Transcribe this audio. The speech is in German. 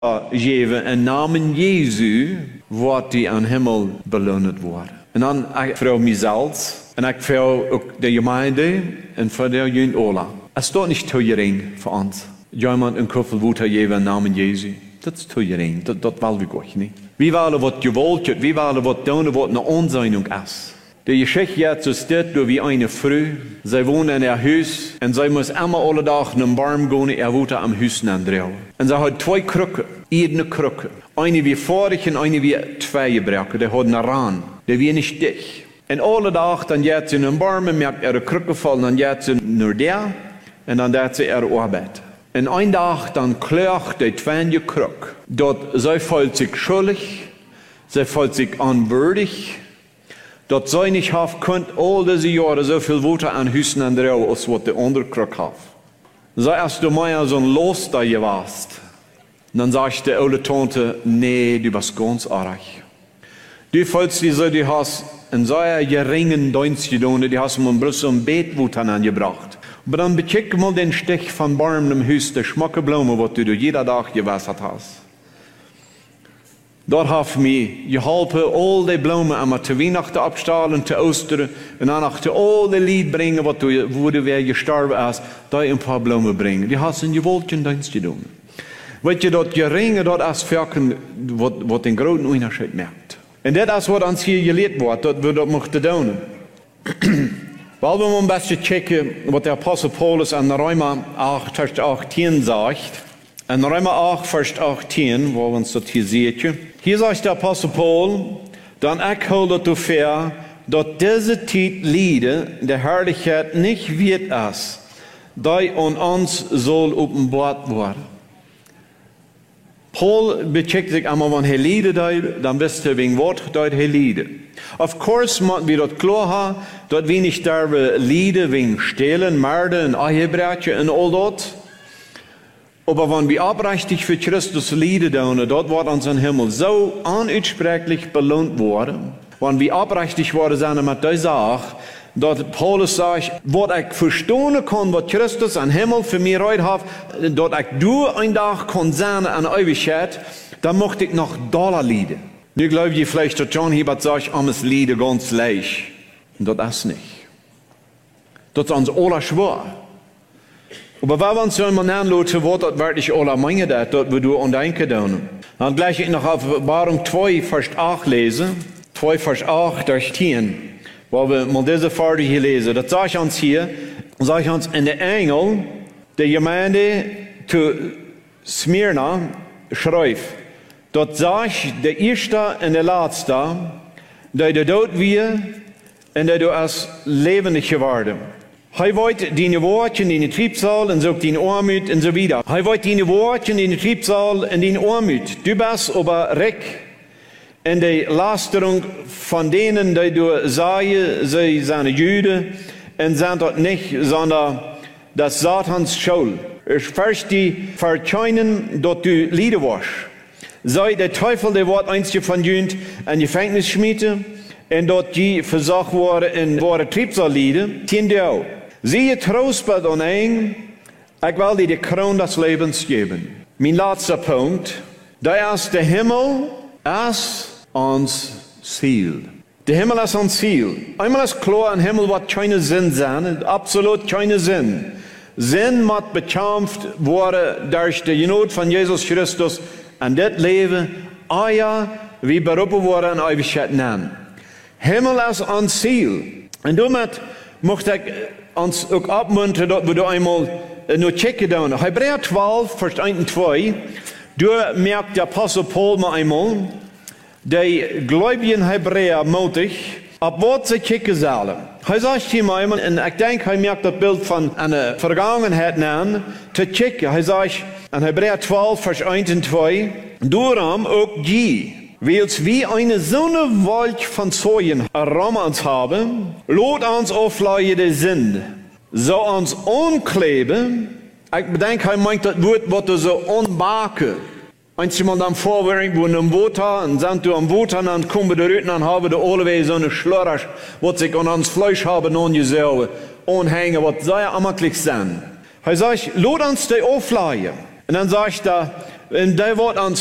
geven in Namen Jesu, wordt die aan Himmel beloond worden. En dan ik voor mezelf, en ik voor ook de gemeente, en voor de Jugend Ola. Het staat niet teuring voor ons. Jemand een koffer water geven in Namen Jesu. Dat is teuring, dat willen we toch niet. We willen wat gewollt wordt, we willen wat doen, wat naar onzeinung is. De Geschichte jetzt so steht, wie eine Frau, sie wohnt in ihr Haus, und sie muss immer alle Tag in den Baum gehen, wohnt am Haus draußen. Und sie hat 2 Krücken, eine Krücke. Eine wie vorig und eine wie 2 gebrochen, die hat einen Rand, die wie nicht dicht. Und alle Tag, dann geht sie in den Baum, merkt ihre Krücke fallen, dann geht sie nur der, und dann geht sie ihre Arbeit. Und ein Tag, dann klagt die 2 Krücke. Dort, sie fühlt sich schuldig, sie fühlt sich unwürdig, dat zij niet have kunt al deze jaren zoveel water aan huizen en drouwen als wat de andere kruk heeft. Zij als du mij zo'n los dat je was, dan zegt de oude tante, nee, du bist ganz arg. Du voelst die zo, die hast een zeer geringen dienst gedaan, die hast man bloß zo'n beetwater aangebracht. Maar dan bekijk mal den Stich van Barm im Huis, de schmakke bloemen wat du jeder dag gewasserd hast. Dort heeft mij geholpen al die bloemen aan te Weihnachten abstalen, te Osteren en dan nog te al die lied brengen wat du, wo du weer gestorben is, dat je een paar bloemen brengen. Die hast een gewolken dienst gedaan. Weet je dat geringe dat is werken wat een grote onderscheid maakt. En dat is wat ons hier geleerd wordt, dat we dat mochten doen. Weil we een beetje checken wat de apostel Paulus aan Römer 8, vers 18 zegt. En Römer 8, vers 18, wo wir uns das hier sehen. Hier sagt der Apostel Paul, dann ich halte dafür, dass diese Zeit Lieder der Herrlichkeit nicht wird es, die an uns soll offenbart werden. Paul becheckt sich einmal, wenn er Lieder deut, dann wisst ihr, wegen Wort deut er Lieder. Of course, müssen wir das klar haben, dass wir nicht darüber Lieder wegen Stehlen, Mörder und Ehebrechen und all das. Aber wenn wir aufrichtig für Christus Lieder tun, dort wird uns im Himmel so unutsprechlich belohnt worden. Wenn wir aufrichtig worden sind mit der Sache, dass Paulus sagt, was ich verstehen kann, was Christus am Himmel für mich heute hat, dass ich durch einen Tag kann sein an Ewigkeit, dann möchte ich noch Dollar Lieder. Nu glaube ich vielleicht, dass John Hibbert sagt, das Lieder ganz leicht. Und das ist nicht. Das ist uns alle schwer. Aber wenn wir uns so einmal anschauen, was das wirklich alle meinen, dass wir da denken tun. Dann gleich ich noch auf Offenbarung 2, Vers 8 lesen. 2, Vers 8 durch 10. Wo wir mal diese Verse hier lesen. Das sagt uns hier, sagt uns in der Engel, der Gemeinde zu Smyrna schreibt, dort sagt der Erste und der Letzte, der dort wir und der du als lebendig geworden. Hij weet die woordje in de triebzaal en zo die armoed en zo wieder. Hij weet die woordje in de triebzaal en die armoed. Du bist aber recht in de lastering van denen die du sagen, sie sind Juden en zijn dat niet, sondern das Satans Schuld. Ich verstehe die verkeinen, dat du Lieder warst. Sei der Teufel, der wird einst von Jünd an Gefängnis schmieden en dat die verzagt worden in ware Triebsaallieder, tien die auch. Siehe Trost bei den Engen, ich will dir die Krone des Lebens geben. Mein letzter Punkt, der ist der Himmel, ist uns Ziel. Der Himmel ist uns Ziel. Einmal ist klar, ein Himmel wird keinen Sinn sein, absolut keinen Sinn. Sinn wird bekämpft worden durch die Not von Jesus Christus an das Leben, wie berufen worden in Ewigkeit nennen. Himmel ist uns Ziel. Und damit möchte ich uns auch abmuntern, dass wir da einmal nur checken tun. Hebräer 12, Vers 1 und 2, da merkt der Apostel Paul mal einmal, die gläubigen Hebräer mutig, ab was sie checken sollen. Er sagt hier mal einmal, und ich denke, er merkt das Bild von einer Vergangenheit an, zu checken. Er sagt, in Hebräer 12, Vers 1 und 2, darum auch die, Weils wie eine Sonnenwolke von Zeugen herum uns haben, lot uns aufleihen der Sünde, so uns umkleben. Ich bedenke, er meint das Wort, was du so unbaken. Einmal dann vorwärts, wo am Water, und sind du am Water, dann kommen wir da und haben da alle so eine Schlurre, was sich an uns Fleisch haben, angesaugt, anhängen, was sehr amtlich sind. Er sagt, lot uns die aufleihen. Und dann sagt er, En die wordt aan